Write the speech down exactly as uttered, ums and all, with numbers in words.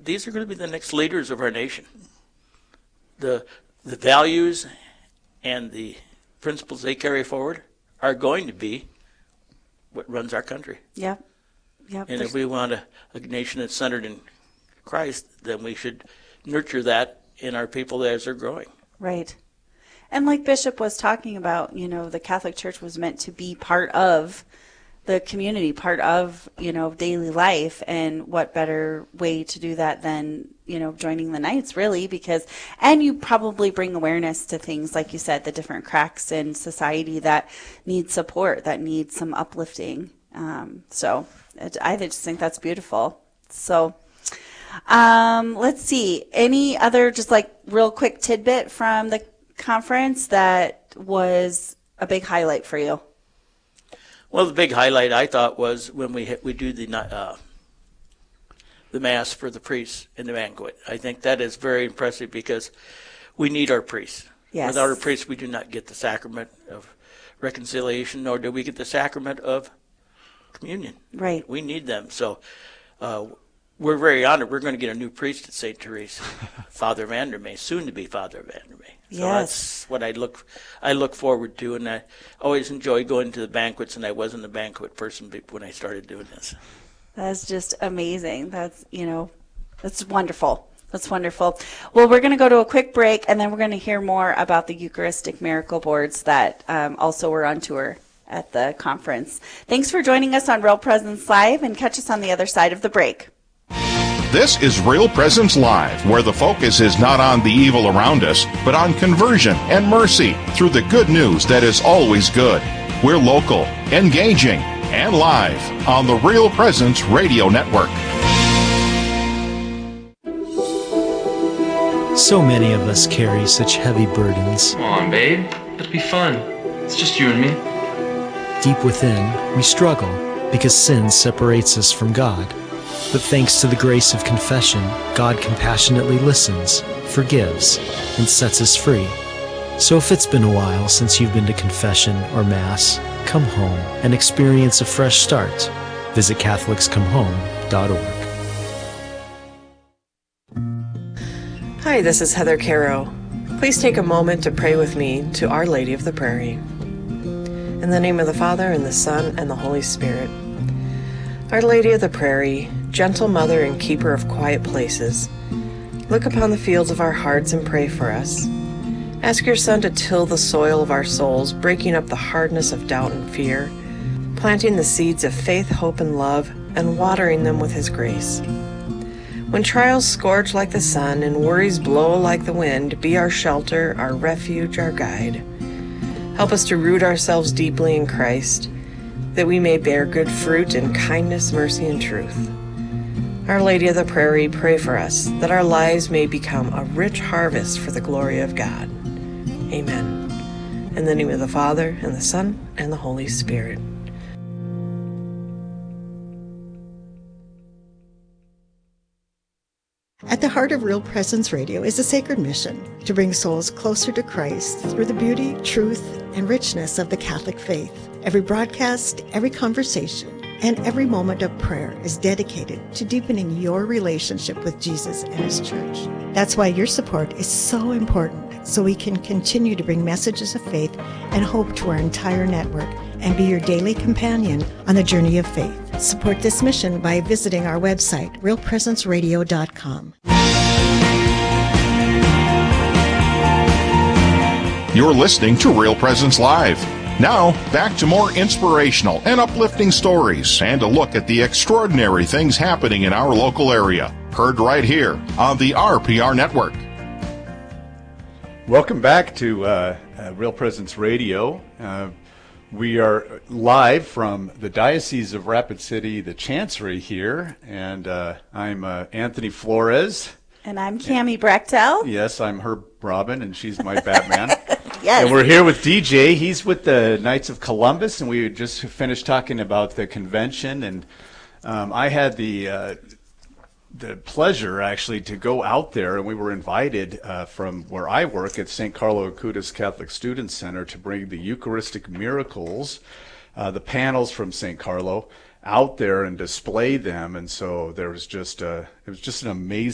these are going to be the next leaders of our nation. The the values and the principles they carry forward are going to be what runs our country. Yep. Yep. And if we want a, a nation that's centered in Christ, then we should nurture that in our people as they're growing. Right. And like Bishop was talking about, you know, the Catholic Church was meant to be part of the community, part of, you know, daily life. And what better way to do that than, you know, joining the Knights, really, because, and you probably bring awareness to things, like you said, the different cracks in society that need support, that need some uplifting. Um, so it, I just think that's beautiful. So um, let's see, any other just like real quick tidbit from the conference that was a big highlight for you? Well, the big highlight I thought was when we we do the uh, the mass for the priests in the banquet. I think that is very impressive because we need our priests. Yes. Without our priests, we do not get the sacrament of reconciliation, nor do we get the sacrament of communion. Right. We need them. So uh, we're very honored. We're going to get a new priest at Saint Therese, Father Vandermeer, soon to be Father Vandermeer. So yes. That's what I look I look forward to, and I always enjoy going to the banquets, and I wasn't a banquet person when I started doing this. That's just amazing. That's, you know, that's wonderful. That's wonderful. Well, we're going to go to a quick break, and then we're going to hear more about the Eucharistic Miracle Boards that um, also were on tour at the conference. Thanks for joining us on Real Presence Live, and catch us on the other side of the break. This is Real Presence Live, where the focus is not on the evil around us, but on conversion and mercy through the good news that is always good. We're local, engaging, and live on the Real Presence Radio Network. So many of us carry such heavy burdens. Come on, babe. Let's be fun. It's just you and me. Deep within, we struggle because sin separates us from God. But thanks to the grace of confession, God compassionately listens, forgives, and sets us free. So if it's been a while since you've been to confession or Mass, come home and experience a fresh start. Visit Catholics Come Home dot org. Hi, this is Heather Caro. Please take a moment to pray with me to Our Lady of the Prairie. In the name of the Father, and the Son, and the Holy Spirit. Our Lady of the Prairie, gentle mother and keeper of quiet places, look upon the fields of our hearts and pray for us. Ask your Son to till the soil of our souls, breaking up the hardness of doubt and fear, planting the seeds of faith, hope, and love, and watering them with His grace. When trials scorch like the sun and worries blow like the wind, be our shelter, our refuge, our guide. Help us to root ourselves deeply in Christ, that we may bear good fruit in kindness, mercy, and truth. Our Lady of the Prairie, pray for us, that our lives may become a rich harvest for the glory of God. Amen. In the name of the Father, and the Son, and the Holy Spirit. At the heart of Real Presence Radio is a sacred mission to bring souls closer to Christ through the beauty, truth, and richness of the Catholic faith. Every broadcast, every conversation, and every moment of prayer is dedicated to deepening your relationship with Jesus and His church. That's why your support is so important, so we can continue to bring messages of faith and hope to our entire network and be your daily companion on the journey of faith. Support this mission by visiting our website, real presence radio dot com. You're listening to Real Presence Live. Now, back to more inspirational and uplifting stories and a look at the extraordinary things happening in our local area. Heard right here on the R P R Network. Welcome back to uh, uh, Real Presence Radio. Uh, we are live from the Diocese of Rapid City, the Chancery here, and uh, I'm uh, Anthony Flores. And I'm Cammie Brechtel. Yes, I'm Herb Robin, and she's my Batman. Yes. And we're here with D J. He's with the Knights of Columbus, and we just finished talking about the convention. And um, I had the uh, the pleasure, actually, to go out there, and we were invited uh, from where I work at Saint Carlo Acutis Catholic Student Center to bring the Eucharistic Miracles, uh, the panels from Saint Carlo, out there and display them. And so there was just a, it was just an amazing